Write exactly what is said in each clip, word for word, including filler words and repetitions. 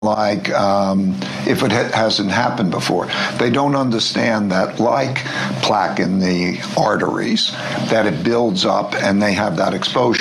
like um, if it ha- hasn't happened before. They don't understand that, like plaque in the arteries, that it builds up and they have that exposure.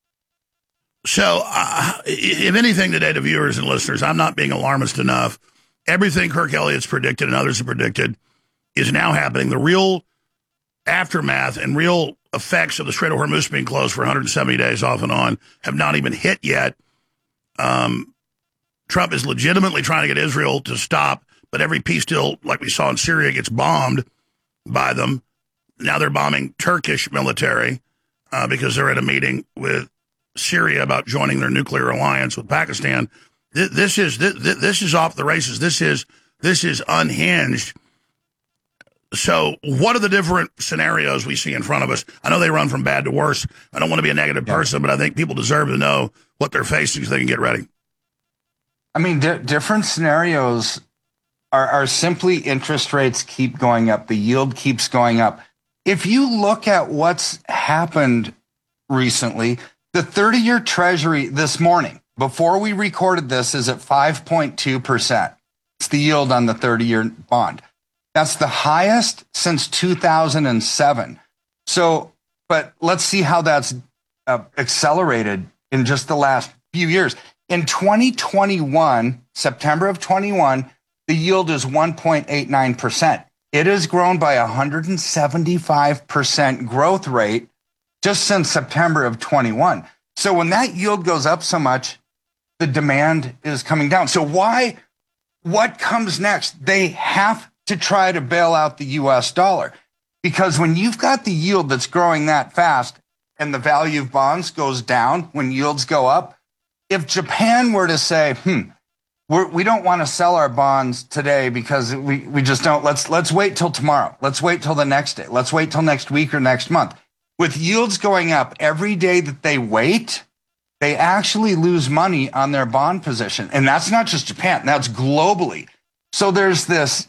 So, uh, if anything today to viewers and listeners, I'm not being alarmist enough. Everything Kirk Elliott's predicted and others have predicted is now happening. The real aftermath and real effects of the Strait of Hormuz being closed for one hundred seventy days off and on have not even hit yet. Um, Trump is legitimately trying to get Israel to stop, but every peace deal, like we saw in Syria, gets bombed by them. Now they're bombing Turkish military uh, because they're at a meeting with Syria about joining their nuclear alliance with Pakistan. Th- this is th- th- this is off the races. This is this is unhinged. So, what are the different scenarios we see in front of us? I know they run from bad to worse. I don't want to be a negative yeah. person, but I think people deserve to know what they're facing so they can get ready. I mean, di- different scenarios are, are simply interest rates keep going up. The yield keeps going up. If you look at what's happened recently, the thirty-year Treasury this morning, before we recorded this, is at five point two percent. It's the yield on the thirty-year bond. That's the highest since two thousand seven. So, but let's see how that's uh, accelerated in just the last few years. In twenty twenty-one, September of twenty-one, the yield is one point eight nine percent. It has grown by a one hundred seventy-five percent growth rate just since September of twenty-one. So when that yield goes up so much, the demand is coming down. So why, what comes next? They have to try to bail out the U S dollar, because when you've got the yield that's growing that fast and the value of bonds goes down when yields go up, if Japan were to say, hmm, we're, we don't want to sell our bonds today because we, we just don't, let's, let's wait till tomorrow. Let's wait till the next day. Let's wait till next week or next month. With yields going up every day that they wait, they actually lose money on their bond position. And that's not just Japan, that's globally. So there's this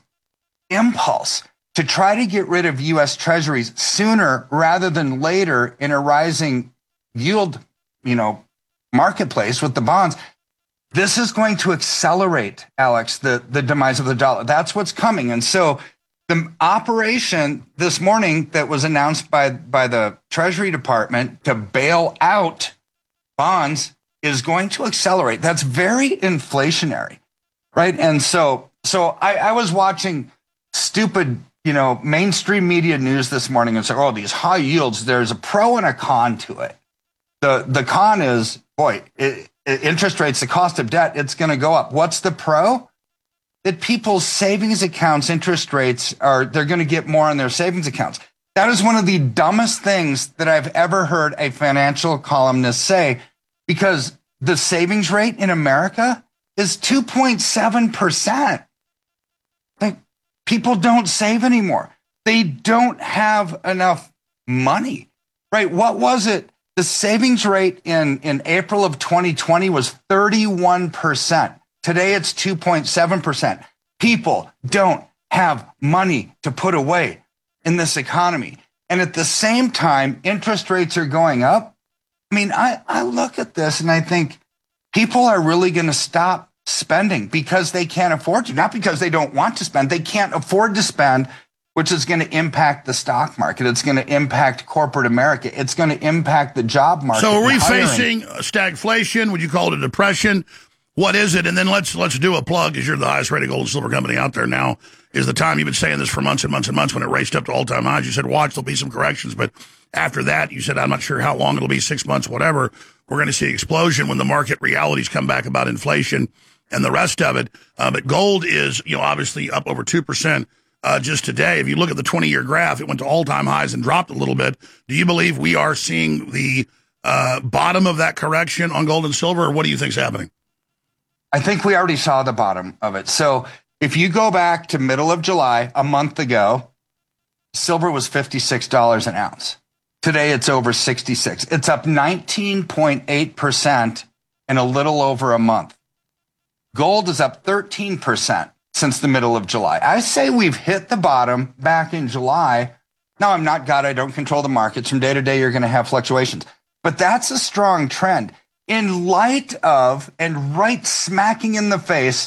impulse to try to get rid of U S Treasuries sooner rather than later in a rising yield, you know, marketplace with the bonds. This is going to accelerate, Alex, the, the demise of the dollar. That's what's coming. And so the operation this morning that was announced by, by the Treasury Department to bail out bonds is going to accelerate. That's very inflationary, right? And so, so I, I was watching stupid, you know, mainstream media news this morning and said, oh, these high yields, there's a pro and a con to it. The the con is, boy, it, it, interest rates, the cost of debt, it's going to go up. What's the pro? That people's savings accounts interest rates are, they're going to get more on their savings accounts. That is one of the dumbest things that I've ever heard a financial columnist say, because the savings rate in America is two point seven percent. Like, people don't save anymore. They don't have enough money, right? What was it? The savings rate in, in April of twenty twenty was thirty-one percent. Today, it's two point seven percent. People don't have money to put away in this economy. And at the same time, interest rates are going up. I mean, I, I look at this and I think people are really going to stop spending because they can't afford to, not because they don't want to spend. They can't afford to spend, which is going to impact the stock market. It's going to impact corporate America. It's going to impact the job market. So are we facing stagflation? Would you call it a depression? What is it? And then let's let's do a plug, because you're the highest rated gold and silver company out there now. Is the time you've been saying this for months and months and months when it raced up to all-time highs. You said, watch, there'll be some corrections. But after that, you said, I'm not sure how long it'll be, six months, whatever. We're going to see an explosion when the market realities come back about inflation and the rest of it. Uh, but gold is, you know, obviously up over two percent uh, just today. If you look at the twenty-year graph, it went to all-time highs and dropped a little bit. Do you believe we are seeing the uh, bottom of that correction on gold and silver, or what do you think's happening? I think we already saw the bottom of it. So if you go back to middle of July, a month ago, silver was fifty-six dollars an ounce. Today, it's over sixty-six. It's up nineteen point eight percent in a little over a month. Gold is up thirteen percent since the middle of July. I say we've hit the bottom back in July. Now, I'm not God. I don't control the markets. From day to day, you're going to have fluctuations. But that's a strong trend. in light of and right smacking in the face